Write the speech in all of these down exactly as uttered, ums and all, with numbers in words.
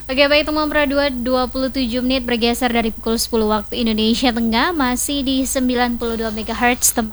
Oke baik teman Pro dua, dua puluh tujuh menit bergeser dari pukul sepuluh waktu Indonesia Tengah, masih di sembilan puluh dua megahertz teman.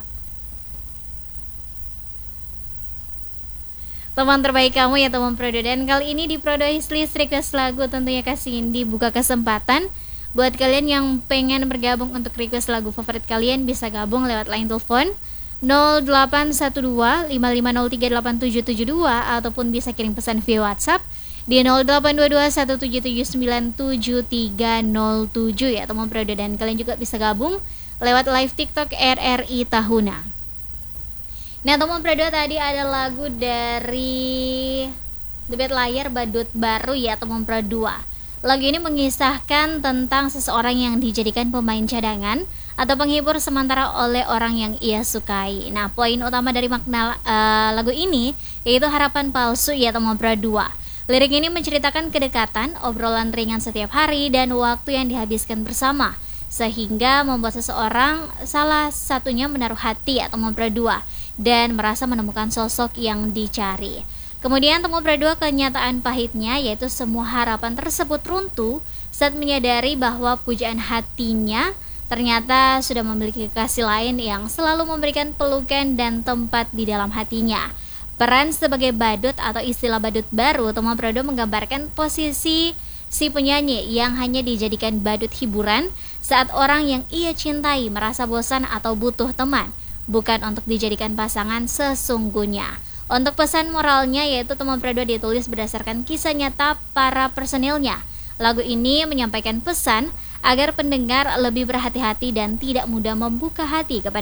Teman terbaik kamu ya teman Prodo, dan kali ini di Prodo List Request lagu tentunya kasih Indi buka kesempatan buat kalian yang pengen bergabung untuk request lagu favorit kalian. Bisa gabung lewat line telepon nol delapan satu dua lima lima nol tiga delapan tujuh tujuh dua ataupun bisa kirim pesan via WhatsApp di nol delapan dua dua satu tujuh tujuh sembilan tujuh tiga nol tujuh ya teman Prodo, dan kalian juga bisa gabung lewat live TikTok R R I Tahuna. Nah teman Prodo, tadi ada lagu dari The Bad Liar, Badut Baru ya teman Pro dua. Lagu ini mengisahkan tentang seseorang yang dijadikan pemain cadangan atau penghibur sementara oleh orang yang ia sukai. Nah poin utama dari makna uh, lagu ini yaitu harapan palsu ya teman Pro dua. Lirik ini menceritakan kedekatan, obrolan ringan setiap hari, dan waktu yang dihabiskan bersama, sehingga membuat seseorang salah satunya menaruh hati atau Pro dua dan merasa menemukan sosok yang dicari. Kemudian temu Pro dua kenyataan pahitnya yaitu semua harapan tersebut runtuh saat menyadari bahwa pujaan hatinya ternyata sudah memiliki kekasih lain yang selalu memberikan pelukan dan tempat di dalam hatinya. Peran sebagai badut atau istilah badut baru, teman Pro dua menggambarkan posisi si penyanyi yang hanya dijadikan badut hiburan saat orang yang ia cintai merasa bosan atau butuh teman, bukan untuk dijadikan pasangan sesungguhnya. Untuk pesan moralnya yaitu teman Pro dua ditulis berdasarkan kisah nyata para personilnya. Lagu ini menyampaikan pesan agar pendengar lebih berhati-hati dan tidak mudah membuka hati kepada